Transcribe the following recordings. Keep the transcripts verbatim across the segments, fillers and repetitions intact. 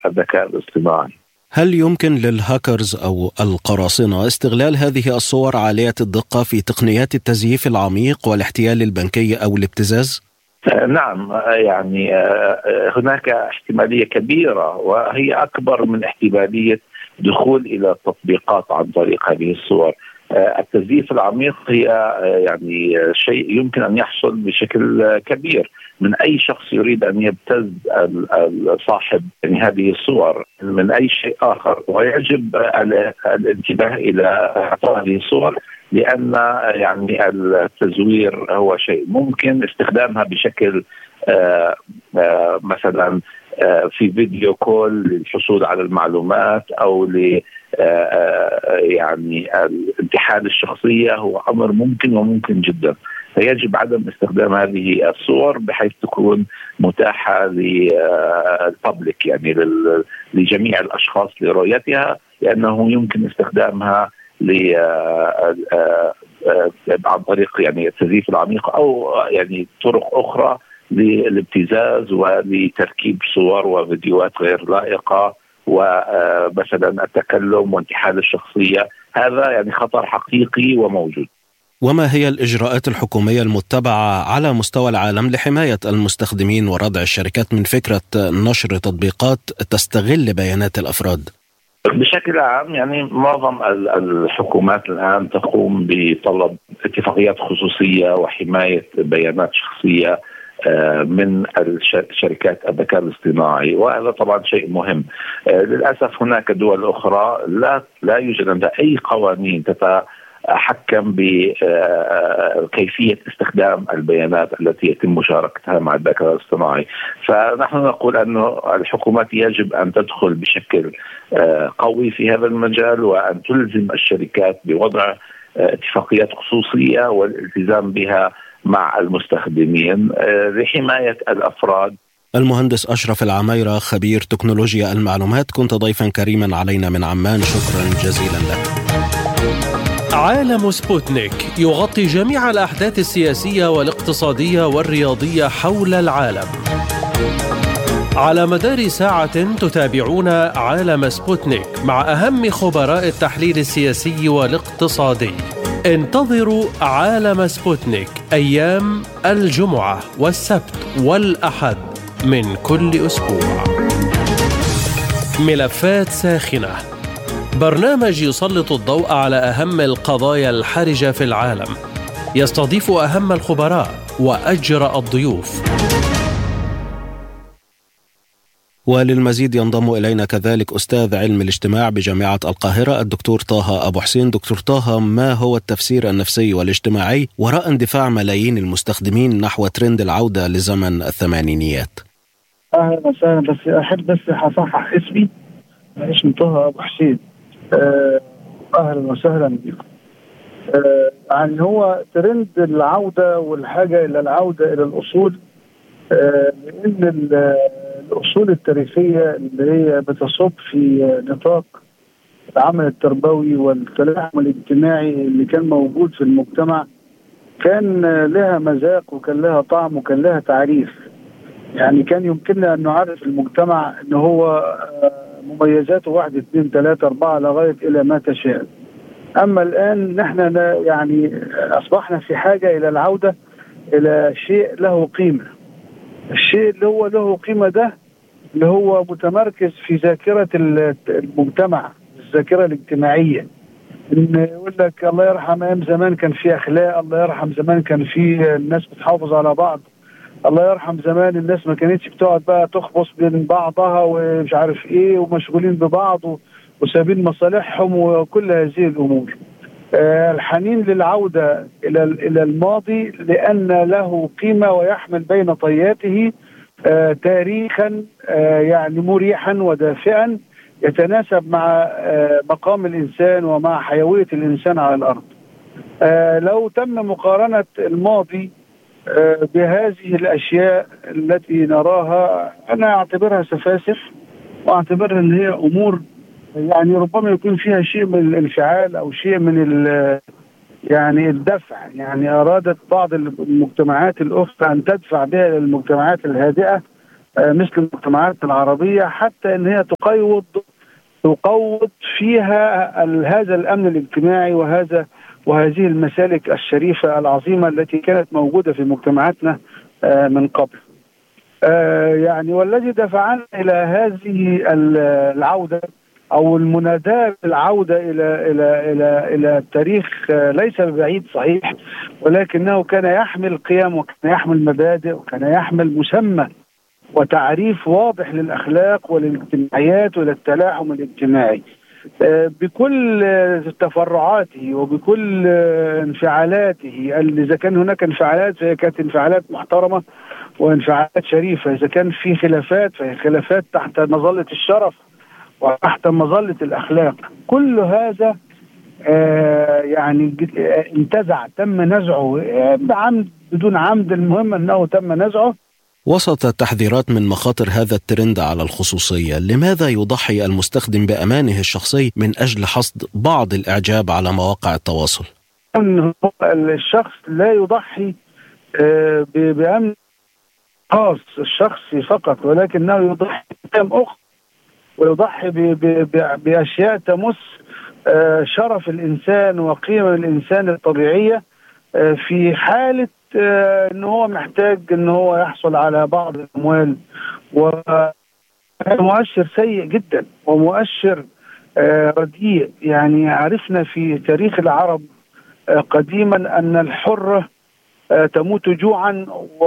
الذكاء الاصطناعي. هل يمكن للهاكرز أو القراصنة استغلال هذه الصور عالية الدقة في تقنيات التزييف العميق والاحتيال البنكي أو الابتزاز؟ نعم، يعني هناك احتمالية كبيرة وهي أكبر من احتمالية دخول إلى التطبيقات عن طريق هذه الصور. التزييف العميق هي يعني شيء يمكن أن يحصل بشكل كبير من أي شخص يريد أن يبتز صاحب يعني هذه الصور من أي شيء آخر، ويجب الانتباه إلى هذه الصور لأن يعني التزوير هو شيء ممكن استخدامها بشكل آآ آآ مثلا آآ في فيديو كول للحصول على المعلومات أو ل يعني الانتحال الشخصية، هو أمر ممكن وممكن جدا. فيجب عدم استخدام هذه الصور بحيث تكون متاحة للببليك يعني لجميع الأشخاص لرؤيتها، لأنه يمكن استخدامها ل عن طريق يعني التزييف العميق أو يعني طرق أخرى للابتزاز ولتركيب صور وفيديوهات غير لائقة ومثلا التكلم وانتحال الشخصية. هذا يعني خطر حقيقي وموجود. وما هي الإجراءات الحكومية المتبعة على مستوى العالم لحماية المستخدمين وردع الشركات من فكرة نشر تطبيقات تستغل بيانات الأفراد؟ بشكل عام يعني معظم الحكومات الآن تقوم بطلب اتفاقيات خصوصية وحماية بيانات شخصية من الشركات الذكاء الاصطناعي، وهذا طبعا شيء مهم. للأسف هناك دول أخرى لا لا يوجد عندها أي قوانين تتحكم بكيفية استخدام البيانات التي يتم مشاركتها مع الذكاء الاصطناعي. فنحن نقول أن الحكومات يجب أن تدخل بشكل قوي في هذا المجال، وأن تلزم الشركات بوضع اتفاقيات خصوصية والالتزام بها مع المستخدمين لحماية الأفراد. المهندس أشرف العميرة خبير تكنولوجيا المعلومات، كنت ضيفا كريما علينا من عمان، شكرا جزيلا لك. عالم سبوتنيك يغطي جميع الأحداث السياسية والاقتصادية والرياضية حول العالم. على مدار ساعة تتابعون عالم سبوتنيك مع أهم خبراء التحليل السياسي والاقتصادي. انتظروا عالم سبوتنيك أيام الجمعة والسبت والأحد من كل أسبوع. ملفات ساخنة، برنامج يسلط الضوء على أهم القضايا الحرجة في العالم، يستضيف أهم الخبراء وأجرأ الضيوف. وللمزيد ينضم إلينا كذلك أستاذ علم الاجتماع بجامعة القاهرة الدكتور طه أبو حسين. دكتور طه، ما هو التفسير النفسي والاجتماعي وراء اندفاع ملايين المستخدمين نحو ترند العودة لزمن الثمانينيات؟ أهلا وسهلا، بس أحب بس أصحح اسمي، اسمي طه أبو حسين. أهلا وسهلا بكم. يعني هو ترند العودة والحاجة إلى العودة إلى الأصول، لأن الأصول التاريخية اللي هي بتصب في نطاق العمل التربوي والتلاحم الاجتماعي اللي كان موجود في المجتمع كان لها مذاق وكان لها طعم وكان لها تعريف. يعني كان يمكننا أن نعرف المجتمع أن هو مميزاته واحد اثنين ثلاثة أربعة لغاية إلى ما تشاء. أما الآن نحن يعني أصبحنا في حاجة إلى العودة إلى شيء له قيمة. الشيء اللي هو له قيمة ده اللي هو متمركز في ذاكرة المجتمع، الذاكرة الاجتماعية. إن يقول لك الله يرحم أيام زمان كان في أخلاق، الله يرحم زمان كان في الناس بتحافظ على بعض، الله يرحم زمان الناس ما كانتش بتقعد بقى تخبص بين بعضها ومش عارف إيه ومشغولين ببعض وسابين مصالحهم وكل هذه الأمور. آه الحنين للعودة إلى إلى الماضي لأن له قيمة ويحمل بين طياته آه تاريخا آه يعني مريحا ودافئا يتناسب مع آه مقام الإنسان ومع حيوية الإنسان على الأرض. آه لو تم مقارنة الماضي آه بهذه الأشياء التي نراها، أنا أعتبرها سفاسف وأعتبرها أن هي أمور يعني ربما يكون فيها شيء من الانفعال أو شيء من يعني الدفع. يعني أرادت بعض المجتمعات الأخرى أن تدفع بها للمجتمعات الهادئة مثل المجتمعات العربية، حتى أن هي تقوض تقوض فيها هذا الأمن الاجتماعي وهذا وهذه المسالك الشريفة العظيمة التي كانت موجودة في مجتمعاتنا من قبل. يعني والذي دفعنا إلى هذه العودة أو المناداة بالعودة إلى إلى إلى إلى التاريخ ليس بعيد صحيح، ولكنه كان يحمل قيم وكان يحمل مبادئ وكان يحمل مسمى وتعريف واضح للأخلاق وللاجتماعيات وللتلاحم الاجتماعي بكل تفرعاته وبكل انفعالاته. إذا كان هناك انفعالات فهي كانت انفعالات محترمة وانفعالات شريفة، إذا كان في خلافات فهي خلافات تحت مظلة الشرف وتحت مظلة الأخلاق. كل هذا آه يعني انتزع، تم نزعه بعمد بدون عمد، المهم أنه تم نزعه. وسط التحذيرات من مخاطر هذا الترند على الخصوصية، لماذا يضحي المستخدم بأمانه الشخصي من أجل حصد بعض الإعجاب على مواقع التواصل؟ الشخص لا يضحي آه بأمن خاص الشخصي فقط، ولكنه يضحي بقيم أخرى ويضحي بأشياء تمس شرف الإنسان وقيم الإنسان الطبيعية في حالة أنه هو محتاج أنه هو يحصل على بعض الأموال. ومؤشر سيء جدا ومؤشر رديء. يعني عرفنا في تاريخ العرب قديما أن الحرة تموت جوعا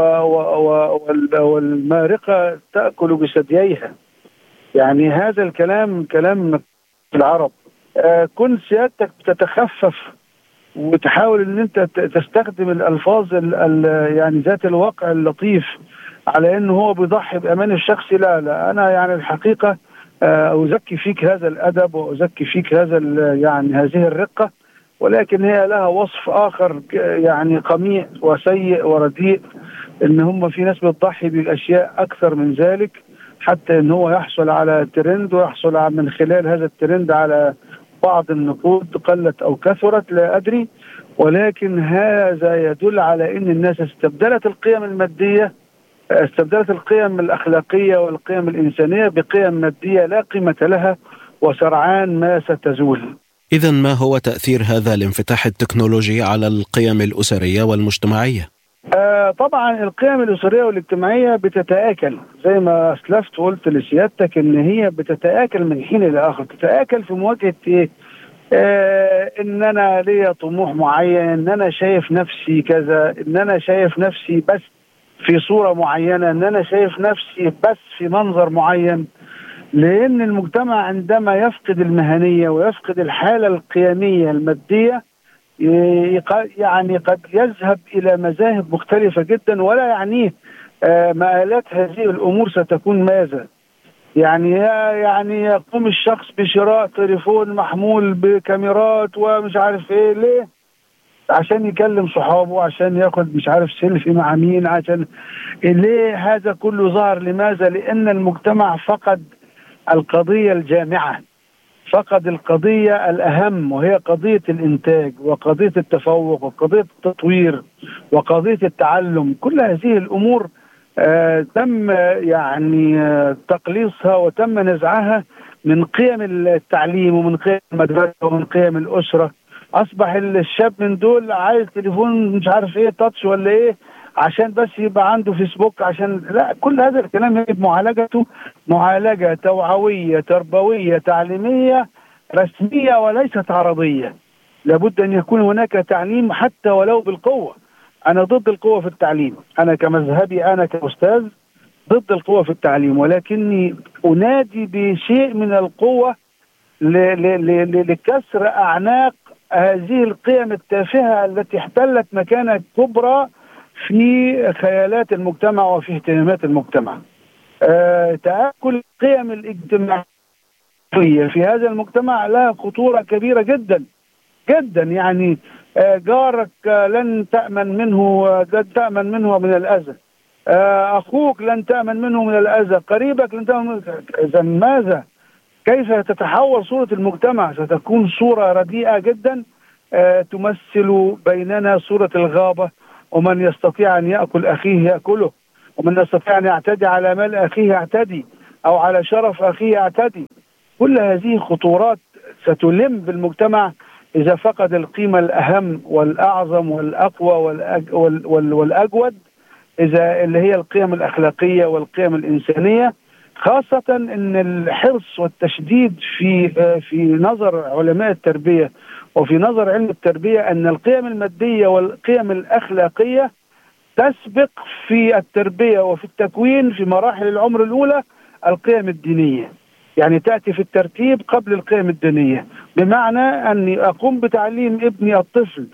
والمارقة تأكل بثدييها. يعني هذا الكلام كلام العرب. كن سيادتك تتخفف وتحاول ان انت تستخدم الالفاظ ال ال يعني ذات الواقع اللطيف على انه هو بيضحي بامان الشخصي. لا لا انا يعني الحقيقه ازكي فيك هذا الادب وازكي فيك هذا يعني هذه الرقه، ولكن هي لها وصف اخر يعني قميء وسيء ورديء، ان هم في ناس بتضحي بالاشياء اكثر من ذلك حتى ان هو يحصل على ترند ويحصل من خلال هذا الترند على بعض النقود قلت او كثرت لا ادري، ولكن هذا يدل على ان الناس استبدلت القيم الماديه، استبدلت القيم الاخلاقيه والقيم الانسانيه بقيم ماديه لا قيمه لها وسرعان ما ستزول. إذن ما هو تأثير هذا الانفتاح التكنولوجي على القيم الأسرية والمجتمعية؟ آه طبعا القيم الأسرية والاجتماعية بتتآكل زي ما أسلفت وقلت لسيادتك إن هي بتتآكل من حين لآخر. تتآكل في مواجهة إيه؟ آه إن أنا ليا طموح معين، إن أنا شايف نفسي كذا، إن أنا شايف نفسي بس في صورة معينة، إن أنا شايف نفسي بس في منظر معين. لأن المجتمع عندما يفقد المهنية ويفقد الحالة القيمية المادية يعني قد يذهب إلى مذاهب مختلفة جدا، ولا يعنيه مآلات هذه الأمور ستكون ماذا. يعني يعني يقوم الشخص بشراء تليفون محمول بكاميرات ومش عارف ايه، ليه؟ عشان يكلم صحابه، عشان ياخد مش عارف سيلفي مع مين، عشان ليه هذا كله ظهر؟ لماذا؟ لأن المجتمع فقد القضية الجامعة، فقد القضية الأهم وهي قضية الإنتاج وقضية التفوق وقضية التطوير وقضية التعلم. كل هذه الأمور آه تم يعني آه تقليصها وتم نزعها من قيم التعليم ومن قيم المدرسة ومن قيم الأسرة. أصبح الشاب من دول عايز تليفون مش عارف إيه تاتش ولا إيه عشان بس يبقى عنده فيسبوك، عشان لا، كل هذا الكلام يجب معالجته معالجة توعوية تربوية تعليمية رسمية وليست عرضية. لابد أن يكون هناك تعليم حتى ولو بالقوة. أنا ضد القوة في التعليم، أنا كمذهبي أنا كأستاذ ضد القوة في التعليم، ولكني أنادي بشيء من القوة لكسر أعناق هذه القيم التافهة التي احتلت مكانة كبرى في خيالات المجتمع وفي اهتمامات المجتمع. أه تآكل القيم الاجتماعية في هذا المجتمع لها خطورة كبيرة جدا جدا. يعني أه جارك لن تأمن منه لن تأمن منه من الأذى، أه أخوك لن تأمن منه من الأذى، قريبك لن تأمن منه. إذا ماذا؟ كيف تتحول صورة المجتمع؟ ستكون صورة رديئة جدا أه تمثل بيننا صورة الغابة، ومن يستطيع أن يأكل أخيه يأكله، ومن يستطيع أن يعتدي على مال أخيه يعتدي، أو على شرف أخيه يعتدي. كل هذه خطورات ستلم بالمجتمع إذا فقد القيمة الأهم والأعظم والأقوى والأج وال والأجود، إذا اللي هي القيم الأخلاقية والقيم الإنسانية، خاصة أن الحرص والتشديد في في نظر علماء التربية وفي نظر علم التربية أن القيم المادية والقيم الأخلاقية تسبق في التربية وفي التكوين في مراحل العمر الأولى القيم الدينية، يعني تأتي في الترتيب قبل القيم الدينية، بمعنى أني أقوم بتعليم ابني الطفل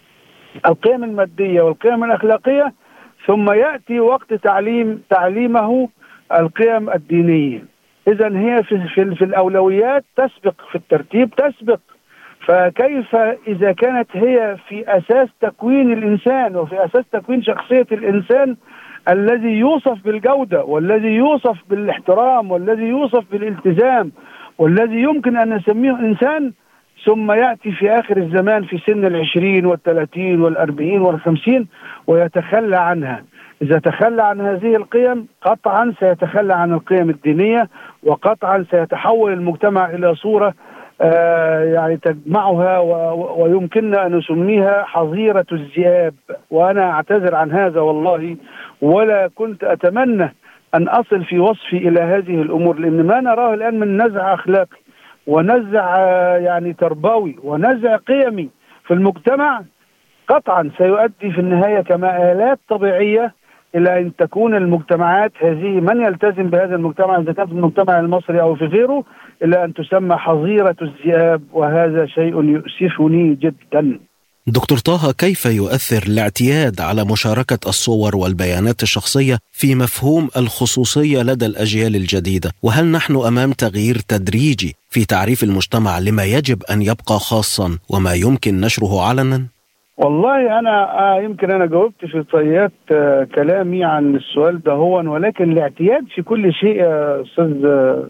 القيم المادية والقيم الأخلاقية، ثم يأتي وقت تعليم تعليمه القيم الدينية. إذن هي في, في, في الأولويات تسبق، في الترتيب تسبق. فكيف إذا كانت هي في أساس تكوين الإنسان وفي أساس تكوين شخصية الإنسان الذي يوصف بالجودة والذي يوصف بالاحترام والذي يوصف بالالتزام والذي يمكن أن نسميه إنسان، ثم يأتي في آخر الزمان في سن العشرين والثلاثين والأربعين والخمسين ويتخلى عنها. إذا تخلى عن هذه القيم قطعا سيتخلى عن القيم الدينية، وقطعا سيتحول المجتمع إلى صورة آه يعني تجمعها ويمكننا أن نسميها حظيرة الذئاب. وأنا أعتذر عن هذا والله، ولا كنت أتمنى أن أصل في وصفي إلى هذه الأمور، لأن ما نراه الآن من نزع أخلاقي ونزع يعني تربوي ونزع قيمي في المجتمع قطعا سيؤدي في النهاية كمآلات طبيعية إلى أن تكون المجتمعات هذه، من يلتزم بهذا المجتمع إذا كان في المجتمع المصري أو في غيره، إلى أن تسمى حظيرة الذئاب، وهذا شيء يؤسفني جدا. دكتور طه، كيف يؤثر الاعتياد على مشاركة الصور والبيانات الشخصية في مفهوم الخصوصية لدى الأجيال الجديدة؟ وهل نحن أمام تغيير تدريجي في تعريف المجتمع لما يجب أن يبقى خاصا وما يمكن نشره علنا؟ والله أنا آه يمكن أنا جاوبت في طيات آه كلامي عن السؤال ده هو، ولكن الاعتياد في كل شيء يا أستاذ آه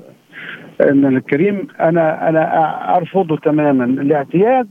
الكريم أنا أنا أرفضه تماما. الاعتياد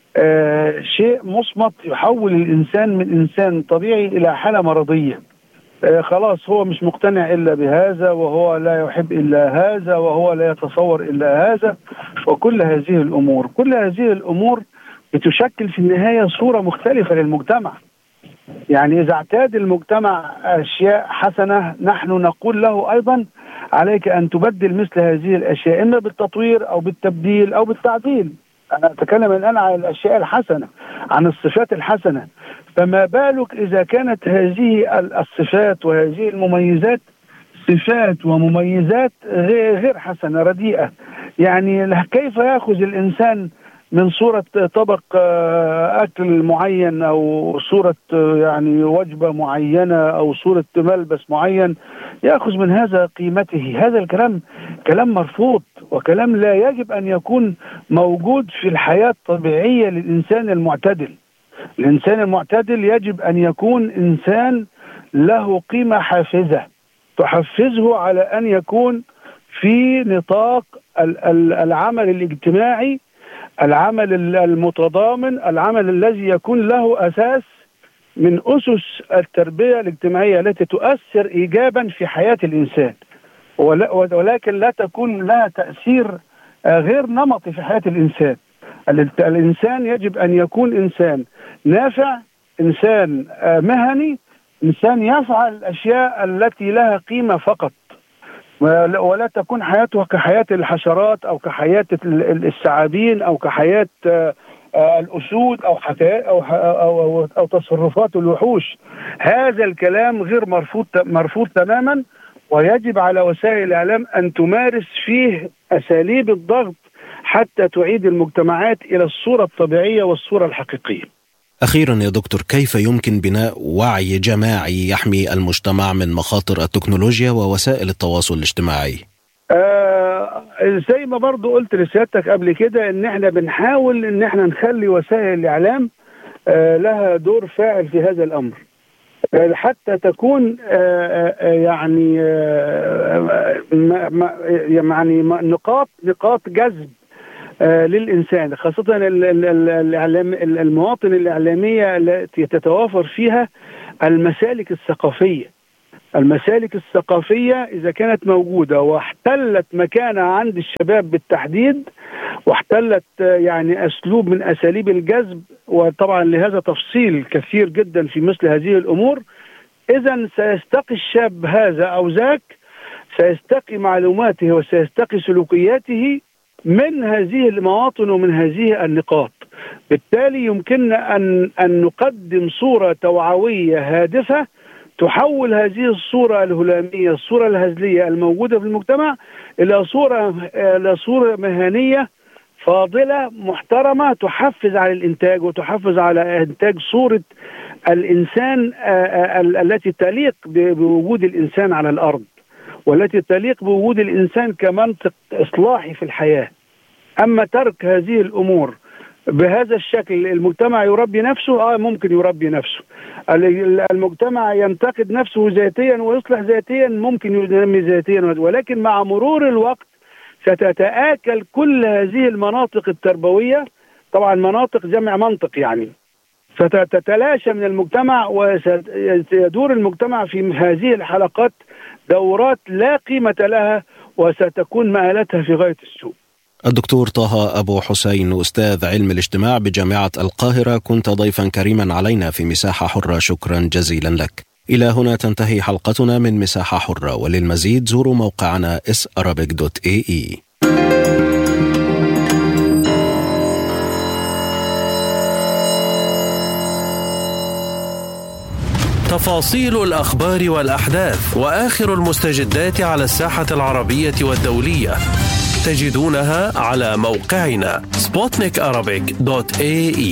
آه شيء مصمت يحول الإنسان من إنسان طبيعي إلى حالة مرضية. آه خلاص هو مش مقتنع إلا بهذا، وهو لا يحب إلا هذا، وهو لا يتصور إلا هذا، وكل هذه الأمور كل هذه الأمور بتشكل في النهاية صورة مختلفة للمجتمع. يعني إذا اعتاد المجتمع أشياء حسنة نحن نقول له أيضا عليك أن تبدل مثل هذه الأشياء، إما بالتطوير أو بالتبديل أو بالتعديل. أنا أتكلم الآن عن الأشياء الحسنة، عن الصفات الحسنة. فما بالك إذا كانت هذه الصفات وهذه المميزات صفات ومميزات غير حسنة رديئة؟ يعني كيف يأخذ الإنسان من صورة طبق أكل معين أو صورة يعني وجبة معينة أو صورة ملبس معين يأخذ من هذا قيمته؟ هذا الكلام كلام مرفوض، وكلام لا يجب أن يكون موجود في الحياة الطبيعية للإنسان المعتدل. الإنسان المعتدل يجب أن يكون إنسان له قيمة حافزة تحفزه على أن يكون في نطاق العمل الاجتماعي، العمل المتضامن، العمل الذي يكون له أساس من أسس التربية الاجتماعية التي تؤثر إيجابا في حياة الإنسان، ولكن لا تكون لها تأثير غير نمطي في حياة الإنسان. الإنسان يجب أن يكون إنسان نافع، إنسان مهني، إنسان يفعل الأشياء التي لها قيمة فقط، ولا تكون حياته كحياة الحشرات أو كحياة الثعابين أو كحياة الأسود أو حكايات أو أو أو تصرفات الوحوش. هذا الكلام غير مرفوض مرفوض تماما، ويجب على وسائل الإعلام أن تمارس فيه أساليب الضغط حتى تعيد المجتمعات إلى الصورة الطبيعية والصورة الحقيقية. أخيرا يا دكتور، كيف يمكن بناء وعي جماعي يحمي المجتمع من مخاطر التكنولوجيا ووسائل التواصل الاجتماعي؟ آه زي ما برضو قلت لسيادتك قبل كده ان احنا بنحاول ان احنا نخلي وسائل الاعلام آه لها دور فاعل في هذا الامر، آه حتى تكون آه آه يعني آه يعني نقاط نقاط جذب آه للإنسان، خاصة الإعلام المواطن الإعلامية التي تتوافر فيها المسالك الثقافية. المسالك الثقافية إذا كانت موجودة واحتلت مكانة عند الشباب بالتحديد، واحتلت يعني أسلوب من أساليب الجذب، وطبعا لهذا تفصيل كثير جدا في مثل هذه الأمور، إذن سيستقي الشاب هذا أو ذاك، سيستقي معلوماته وسيستقي سلوكياته من هذه المواطن ومن هذه النقاط. بالتالي يمكننا أن أن نقدم صورة توعوية هادفة تحول هذه الصورة الهلامية، الصورة الهزلية الموجودة في المجتمع، إلى صورة إلى صورة مهنية فاضلة محترمة تحفز على الإنتاج وتحفز على إنتاج صورة الإنسان التي تليق بوجود الإنسان على الأرض، والتي تليق بوجود الإنسان كمنطق إصلاحي في الحياة. أما ترك هذه الأمور بهذا الشكل، المجتمع يربي نفسه، آه ممكن يربي نفسه. المجتمع ينتقد نفسه ذاتيا ويصلح ذاتيا، ممكن ينمي ذاتيا، ولكن مع مرور الوقت ستتآكل كل هذه المناطق التربوية، طبعا مناطق جمع منطق يعني، ستتلاشى من المجتمع وسيدور المجتمع في هذه الحلقات دورات لا قيمة لها، وستكون مآلتها في غاية السوء. الدكتور طه أبو حسين، أستاذ علم الاجتماع بجامعة القاهرة، كنت ضيفا كريما علينا في مساحة حرة، شكرا جزيلا لك. إلى هنا تنتهي حلقتنا من مساحة حرة، وللمزيد زوروا موقعنا اس arabic دوت اي اي. تفاصيل الأخبار والأحداث وآخر المستجدات على الساحة العربية والدولية تجدونها على موقعنا سبوتنيك أرابيك دوت اي اي.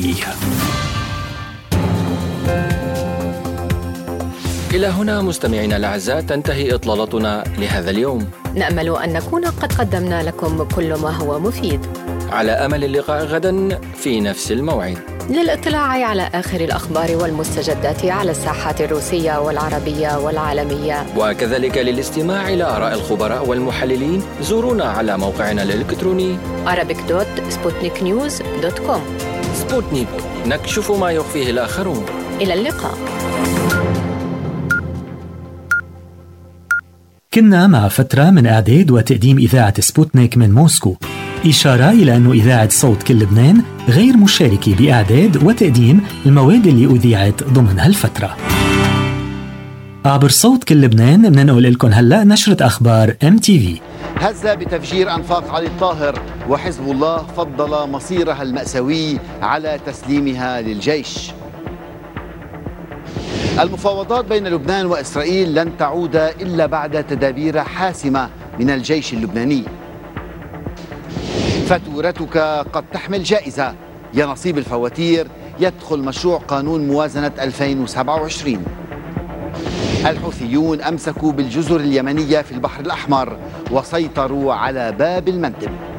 إلى هنا مستمعينا الأعزاء تنتهي إطلالتنا لهذا اليوم. نأمل أن نكون قد قدمنا لكم كل ما هو مفيد، على أمل اللقاء غدا في نفس الموعد. للاطلاع على آخر الأخبار والمستجدات على الساحات الروسية والعربية والعالمية، وكذلك للاستماع إلى آراء الخبراء والمحللين، زورونا على موقعنا الإلكتروني arabic دوت سبوتنيك نيوز دوت كوم. سبوتنيك، نكشف ما يخفيه الآخرون. إلى اللقاء. كنا مع فترة من إعداد وتقديم إذاعة سبوتنيك من موسكو، إشارة إلى أن إذاعة صوت كل لبنان غير مشاركة بإعداد وتقديم المواد اللي أذيعت ضمن هالفترة. عبر صوت كل لبنان مننقل لكم هلأ نشرة أخبار إم تي في. هز بتفجير أنفاق علي الطاهر، وحزب الله فضل مصيرها المأساوي على تسليمها للجيش. المفاوضات بين لبنان وإسرائيل لن تعود إلا بعد تدابير حاسمة من الجيش اللبناني. فاتورتك قد تحمل جائزة، يا نصيب الفواتير يدخل مشروع قانون موازنة ألفين وسبعة وعشرين. الحوثيون أمسكوا بالجزر اليمنية في البحر الأحمر وسيطروا على باب المندب.